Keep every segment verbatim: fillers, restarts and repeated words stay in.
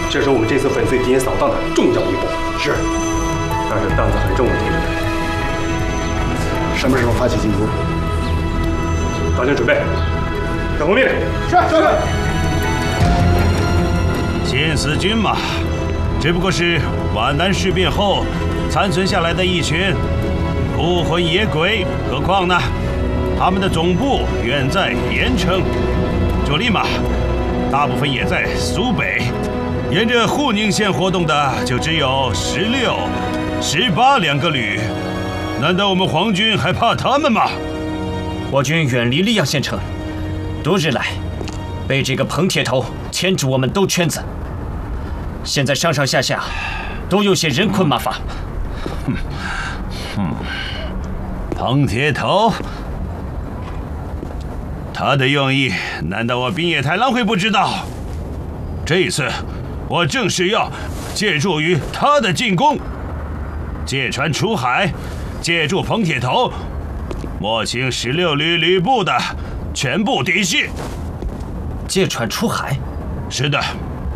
这是我们这次粉碎敌人扫荡的重要一步。是，但是担子很重的，同志们。什么时候发起进攻？大家准备。指挥命令。是是。 新四军嘛，只不过是皖南事变后残存下来的一群孤魂野鬼，何况呢，他们的总部远在盐城，主力嘛，大部分也在苏北，沿着沪宁线活动的就只有十六、十八两个旅，难道我们皇军还怕他们吗？ 我军远离溧阳县城，多日来被这个彭铁头牵住我们兜圈子，现在上上下下都有些人困马乏。 哼，哼，彭铁头，他的用意难道我滨野太郎会不知道？这一次我正是要借助于他的进攻，借船出海，借助彭铁头摸清十六旅旅部的全部底细。 借船出海？ 是的。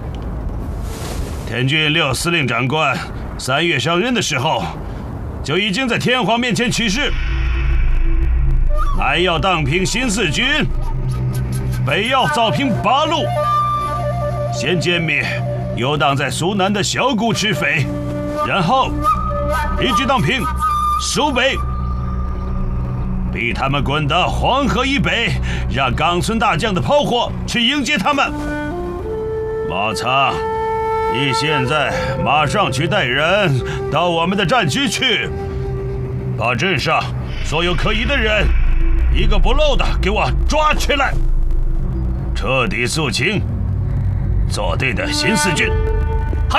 田军六司令长官三月上任的时候，就已经在天皇面前起誓，南要荡平新四军，北要扫平八路，先歼灭游荡在苏南的小股赤匪，然后一举荡平苏北，逼他们滚到黄河以北，让冈村大将的炮火去迎接他们。马仓，你现在马上去带人到我们的战区去，把镇上所有可疑的人一个不漏的给我抓起来，彻底肃清坐队的新四军。嗨！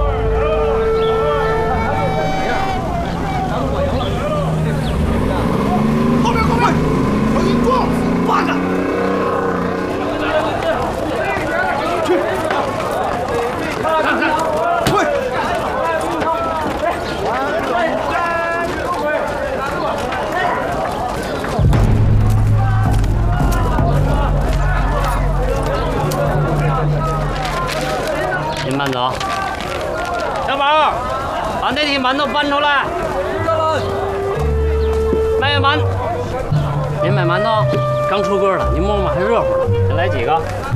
后面后面，小心撞死八个！去，看看，退！ 您慢走。小宝，把那屉馒头搬出来。卖馒，您买馒头，刚出锅了，您摸摸还热乎呢。再来几个。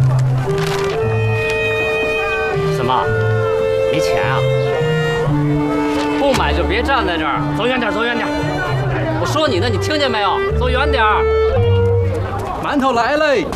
什么？没钱啊？不买就别站在这儿，走远点，走远点。我说你呢，你听见没有？走远点。 馒头来嘞！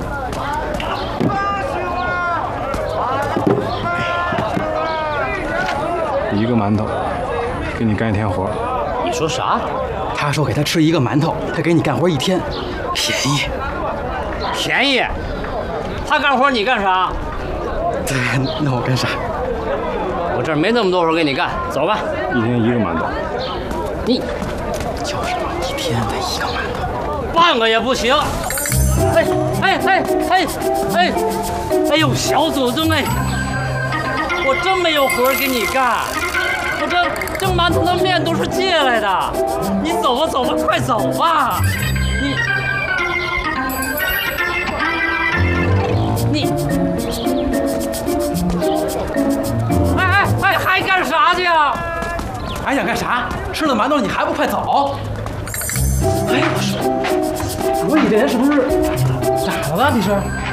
一个馒头，给你干一天活。 你说啥？ 他说给他吃一个馒头，他给你干活一天，便宜。 便宜？他干活你干啥？ 对，那我干啥？ 我这儿没那么多活给你干，走吧。 一天一个馒头。 你就是一天才一个馒头， 半个也不行。哎哎哎哎哎哎呦，小祖宗哎！我真没有活给你干，我这这馒头的面都是借来的。你走吧走吧，快走吧。你你，哎哎哎，还干啥去啊？ 还想干啥？吃了馒头你还不快走？哎，我说，所以这人是不是咋了吧？你是？